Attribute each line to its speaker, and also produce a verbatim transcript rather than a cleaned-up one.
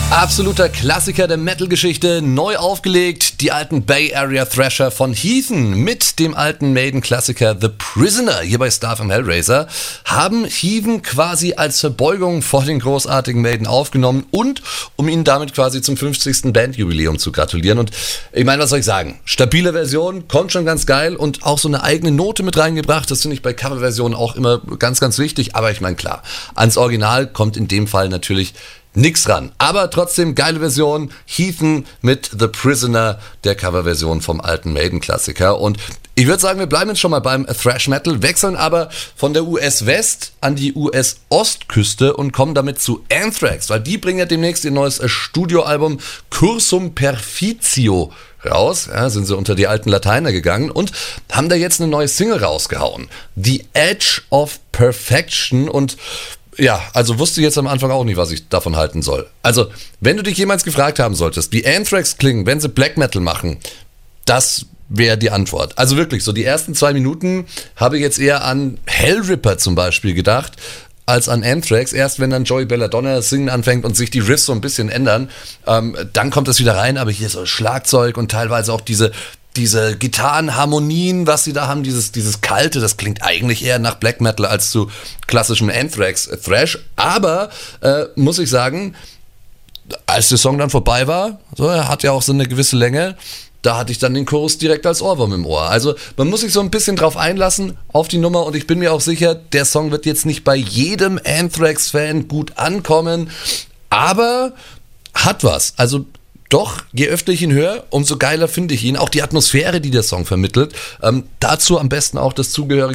Speaker 1: Absoluter Klassiker der Metal-Geschichte, neu aufgelegt, die alten Bay Area Thrasher von Heathen mit dem alten Maiden-Klassiker The Prisoner hier bei Star vom Hellraiser haben Heathen quasi als Verbeugung vor den großartigen Maiden aufgenommen und um ihnen damit quasi zum fünfzigsten Bandjubiläum zu gratulieren. Und ich meine, was soll ich sagen, stabile Version, kommt schon ganz geil und auch so eine eigene Note mit reingebracht, das finde ich bei Coverversionen auch immer ganz, ganz wichtig, aber ich meine klar, ans Original kommt in dem Fall natürlich nix ran. Aber trotzdem geile Version. Heathen mit The Prisoner, der Coverversion vom alten Maiden-Klassiker. Und ich würde sagen, wir bleiben jetzt schon mal beim Thrash Metal, wechseln aber von der U S-West an die U S-Ostküste und kommen damit zu Anthrax, weil die bringen ja demnächst ihr neues Studioalbum Cursum Perficio raus, ja, sind sie unter die alten Lateiner gegangen und haben da jetzt eine neue Single rausgehauen. The Edge of Perfection und ja, also wusste ich jetzt am Anfang auch nicht, was ich davon halten soll. Also, wenn du dich jemals gefragt haben solltest, wie Anthrax klingen, wenn sie Black Metal machen, das wäre die Antwort. Also wirklich, so die ersten zwei Minuten habe ich jetzt eher an Hellripper zum Beispiel gedacht, als an Anthrax. Erst wenn dann Joey Belladonna singen anfängt und sich die Riffs so ein bisschen ändern, ähm, dann kommt das wieder rein, aber hier so Schlagzeug und teilweise auch diese diese Gitarrenharmonien, was sie da haben, dieses, dieses Kalte, das klingt eigentlich eher nach Black Metal als zu klassischem Anthrax-Thrash. Aber, äh, muss ich sagen, als der Song dann vorbei war, so, er hat ja auch so eine gewisse Länge, da hatte ich dann den Chorus direkt als Ohrwurm im Ohr. Also man muss sich so ein bisschen drauf einlassen auf die Nummer und ich bin mir auch sicher, der Song wird jetzt nicht bei jedem Anthrax-Fan gut ankommen, aber hat was. Also doch, je öfter ich ihn höre, umso geiler finde ich ihn. Auch die Atmosphäre, die der Song vermittelt. Ähm, dazu am besten auch das zugehörige